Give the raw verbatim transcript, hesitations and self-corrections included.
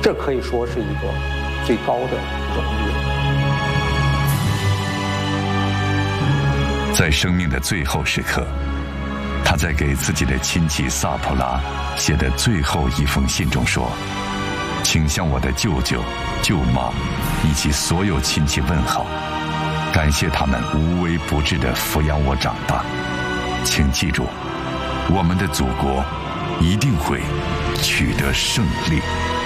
这可以说是一个最高的荣誉。 在生命的最后时刻，他在给自己的亲戚萨普拉写的最后一封信中说：“请向我的舅舅、舅妈以及所有亲戚问好，感谢他们无微不至地抚养我长大。请记住，我们的祖国一定会取得胜利。”